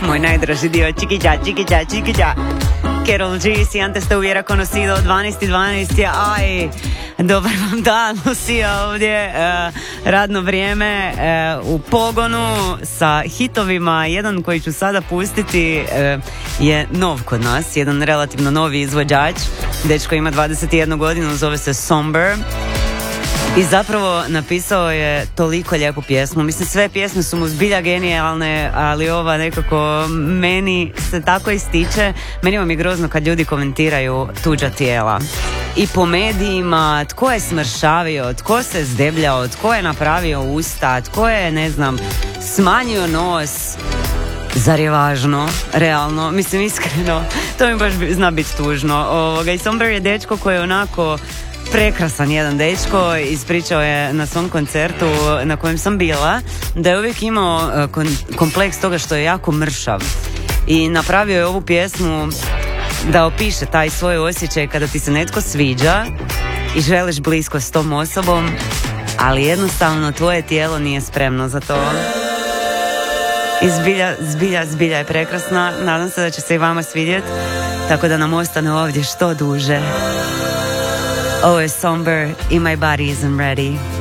moj najdraži dio, chiquicha, chiquicha, chiquicha. Carol G, si antes te hubiera conocido, 12:12 je, aj, dobar vam dan, Lucija ovdje, radno vrijeme u pogonu sa hitovima. Jedan koji ću sada pustiti je nov kod nas, jedan relativno novi izvođač, dečko ima 21 godinu, zove se Somber. I zapravo napisao je toliko lijepu pjesmu. Mislim, sve pjesme su mu zbilja genijalne, ali ova nekako meni se tako ističe. Meni vam je grozno kad ljudi komentiraju tuđa tijela. I po medijima, tko je smršavio, tko se zdebljao, tko je napravio usta, tko je, ne znam, smanjio nos. Zar je važno? Realno, mislim, iskreno, to mi baš zna biti tužno. I Somber je dečko koji je onako prekrasan jedan dečko, ispričao je na svom koncertu na kojem sam bila da je uvijek imao kompleks toga što je jako mršav i napravio je ovu pjesmu da opiše taj svoj osjećaj kada ti se netko sviđa i želiš blisko s tom osobom, ali jednostavno tvoje tijelo nije spremno za to. I zbilja je prekrasna. Nadam se da će se i vama svidjeti, tako da nam ostane ovdje što duže. Oh, it's Somber, and my body isn't ready.